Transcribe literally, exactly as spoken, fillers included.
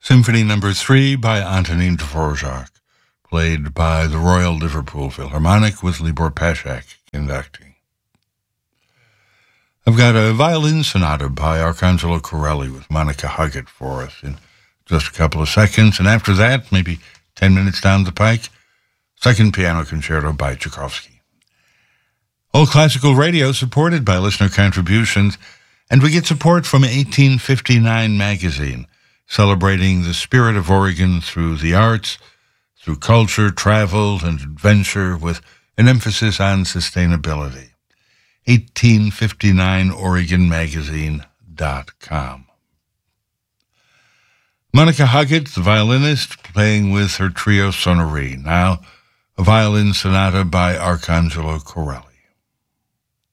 Symphony Number Three by Antonin Dvorak, played by the Royal Liverpool Philharmonic with Libor Paschak conducting. I've got a violin sonata by Arcangelo Corelli with Monica Huggett for us in just a couple of seconds, and after that, maybe ten minutes down the pike, second piano concerto by Tchaikovsky. All Classical Radio supported by listener contributions, and we get support from eighteen fifty-nine magazine, celebrating the spirit of Oregon through the arts, through culture, travel, and adventure, with an emphasis on sustainability. eighteen fifty-nine Oregon Magazine dot com. Monica Huggett, the violinist, playing with her trio Sonnerie. Now, a violin sonata by Arcangelo Corelli.